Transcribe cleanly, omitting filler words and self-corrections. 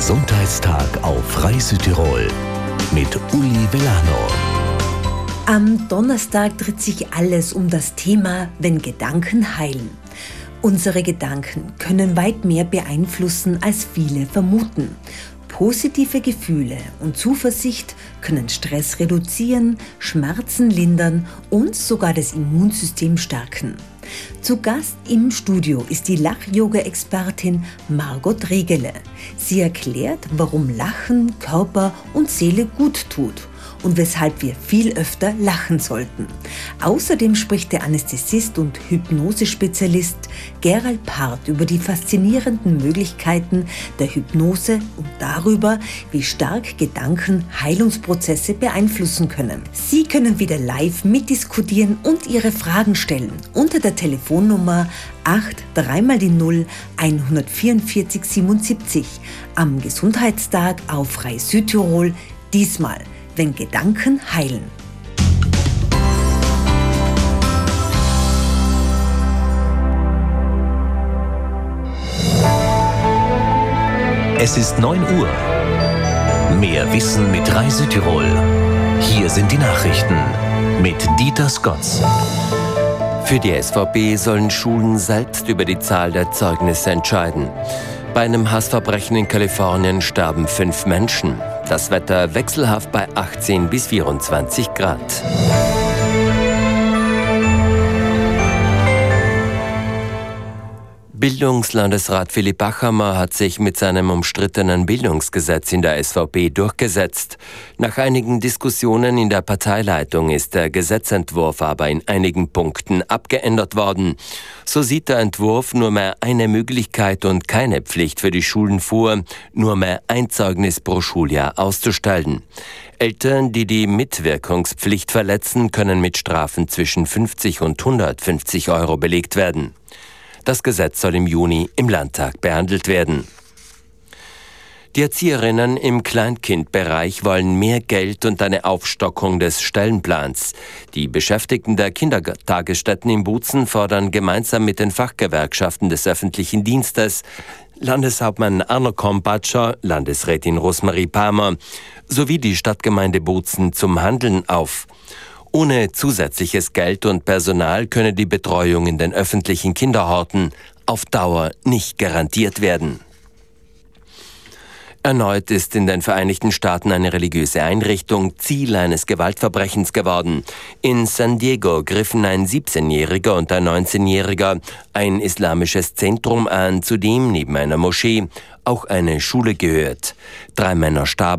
Gesundheitstag auf Radio Südtirol mit Uli Vellano. Am Donnerstag dreht sich alles um das Thema, wenn Gedanken heilen. Unsere Gedanken können weit mehr beeinflussen, als viele vermuten. Positive Gefühle und Zuversicht können Stress reduzieren, Schmerzen lindern und sogar das Immunsystem stärken. Zu Gast im Studio ist die Lach-Yoga-Expertin Margot Regele. Sie erklärt, warum Lachen Körper und Seele gut tut und weshalb wir viel öfter lachen sollten. Außerdem spricht der Anästhesist und Hypnosespezialist Gerald Part über die faszinierenden Möglichkeiten der Hypnose und darüber, wie stark Gedanken Heilungsprozesse beeinflussen können. Sie können wieder live mitdiskutieren und Ihre Fragen stellen unter der Telefonnummer 83x0 144 77 am Gesundheitstag auf Radio Südtirol, diesmal wenn Gedanken heilen. Es ist 9 Uhr. Mehr Wissen mit Radio Südtirol. Hier sind die Nachrichten mit Dieter Skotz. Für die SVP sollen Schulen selbst über die Zahl der Zeugnisse entscheiden. Bei einem Hassverbrechen in Kalifornien starben 5 Menschen. Das Wetter wechselhaft bei 18 bis 24 Grad. Bildungslandesrat Philipp Bachhammer hat sich mit seinem umstrittenen Bildungsgesetz in der SVP durchgesetzt. Nach einigen Diskussionen in der Parteileitung ist der Gesetzentwurf aber in einigen Punkten abgeändert worden. So sieht der Entwurf nur mehr eine Möglichkeit und keine Pflicht für die Schulen vor, nur mehr ein Zeugnis pro Schuljahr auszustellen. Eltern, die die Mitwirkungspflicht verletzen, können mit Strafen zwischen 50 und 150 Euro belegt werden. Das Gesetz soll im Juni im Landtag behandelt werden. Die Erzieherinnen im Kleinkindbereich wollen mehr Geld und eine Aufstockung des Stellenplans. Die Beschäftigten der Kindertagesstätten in Bozen fordern gemeinsam mit den Fachgewerkschaften des öffentlichen Dienstes, Landeshauptmann Arno Kompatscher, Landesrätin Rosmarie Palmer sowie die Stadtgemeinde Bozen zum Handeln auf. Ohne zusätzliches Geld und Personal könne die Betreuung in den öffentlichen Kinderhorten auf Dauer nicht garantiert werden. Erneut ist in den Vereinigten Staaten eine religiöse Einrichtung Ziel eines Gewaltverbrechens geworden. In San Diego griffen ein 17-Jähriger und ein 19-Jähriger ein islamisches Zentrum an, zu dem neben einer Moschee auch eine Schule gehört. 3 Männer starben.